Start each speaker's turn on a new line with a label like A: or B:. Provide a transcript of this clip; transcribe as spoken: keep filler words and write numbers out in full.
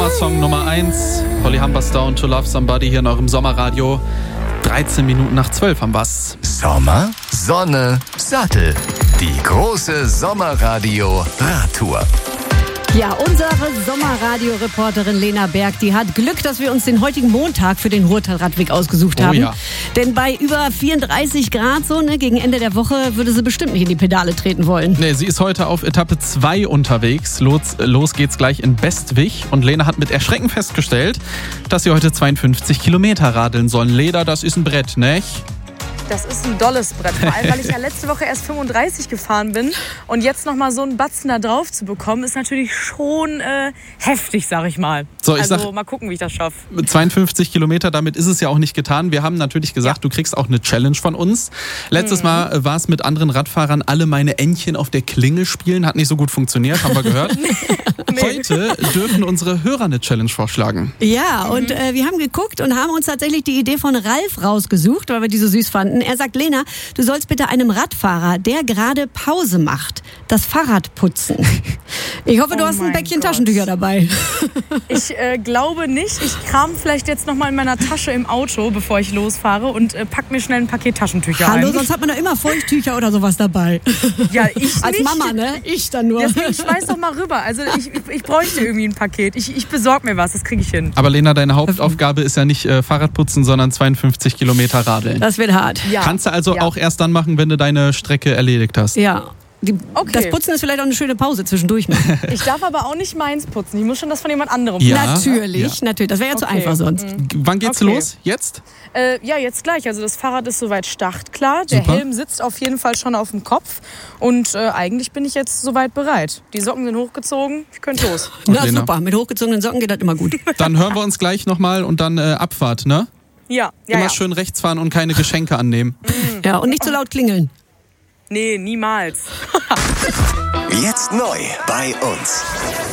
A: Sommersong Nummer eins. Holly Humberstone, To Love Somebody hier in eurem Sommerradio. dreizehn Minuten nach zwölf am Bass.
B: Sommer, Sonne, Sattel. Die große Sommerradio-Radtour.
C: Ja, unsere Sommerradio-Reporterin Lena Berg, die hat Glück, dass wir uns den heutigen Montag für den Ruhrtal-Radweg ausgesucht haben.
A: Oh ja.
C: Denn bei über vierunddreißig Grad so, ne, gegen Ende der Woche würde sie bestimmt nicht in die Pedale treten wollen.
A: Nee, sie ist heute auf Etappe zwei unterwegs. Los, los geht's gleich in Bestwig. Und Lena hat mit Erschrecken festgestellt, dass sie heute zweiundfünfzig Kilometer radeln sollen. Lena, das ist ein Brett, nicht?
D: Das ist ein dolles Brett, vor allem, weil ich ja letzte Woche erst fünfunddreißig gefahren bin. Und jetzt noch mal so einen Batzen da drauf zu bekommen, ist natürlich schon äh, heftig, sag ich mal.
A: So, ich
D: also
A: sag,
D: mal gucken, wie ich das schaffe.
A: zweiundfünfzig Kilometer, damit ist es ja auch nicht getan. Wir haben natürlich gesagt, ja. Du kriegst auch eine Challenge von uns. Letztes mhm. Mal war es mit anderen Radfahrern, alle meine Entchen auf der Klingel spielen. Hat nicht so gut funktioniert, haben wir gehört. nee. Heute dürfen unsere Hörer eine Challenge vorschlagen.
C: Ja, und mhm. äh, wir haben geguckt und haben uns tatsächlich die Idee von Ralf rausgesucht, weil wir die so süß fanden. Er sagt, Lena, du sollst bitte einem Radfahrer, der gerade Pause macht, das Fahrrad putzen. Ich hoffe, du
D: oh
C: hast ein Päckchen
D: Gott.
C: Taschentücher dabei.
D: Ich äh, glaube nicht. Ich kram vielleicht jetzt noch mal in meiner Tasche im Auto, bevor ich losfahre und äh, pack mir schnell ein Paket Taschentücher
C: Hallo,
D: ein.
C: sonst hat man da immer Feuchttücher oder sowas dabei.
D: Ja, ich
C: Als
D: nicht.
C: Mama, ne? Ich dann nur.
D: Deswegen schmeiß doch mal rüber. Also ich, ich, ich bräuchte irgendwie ein Paket. Ich, ich besorge mir was, das kriege ich hin.
A: Aber Lena, deine Hauptaufgabe ist ja nicht äh, Fahrradputzen, sondern zweiundfünfzig Kilometer radeln.
C: Das wird hart.
D: Ja.
A: Kannst du also
D: ja.
A: auch erst dann machen, wenn du deine Strecke erledigt hast.
C: Ja. Die,
D: okay.
C: Das Putzen ist vielleicht auch eine schöne Pause zwischendurch. Noch.
D: Ich darf aber auch nicht meins putzen. Ich muss schon das von jemand anderem
A: Ja.
D: putzen.
C: Natürlich,
A: Ja.
C: natürlich. Das wäre ja zu
D: Okay.
C: einfach sonst.
D: Mhm.
A: Wann geht's
D: Okay.
A: los? Jetzt?
D: Äh, ja, jetzt gleich. Also das Fahrrad ist soweit startklar. Der
A: Super.
D: Helm sitzt auf jeden Fall schon auf dem Kopf. Und äh, eigentlich bin ich jetzt soweit bereit. Die Socken sind hochgezogen. Ich könnte los.
C: Na
A: Lena.
C: super, mit hochgezogenen Socken geht das immer gut.
A: Dann hören wir uns gleich nochmal und dann äh, Abfahrt, ne?
D: Ja, ja,
A: Immer
D: ja.
A: schön rechts fahren und keine Geschenke annehmen.
C: Ja, und nicht zu laut klingeln.
D: Nee, niemals.
B: Jetzt neu bei uns.